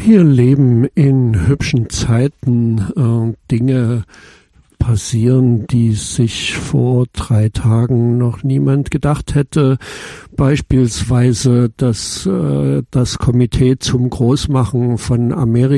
Wir leben in hübschen Zeiten. Dinge passieren, die sich vor 3 Tagen noch niemand gedacht hätte. Beispielsweise, dass das Komitee zum Großmachen von Amerika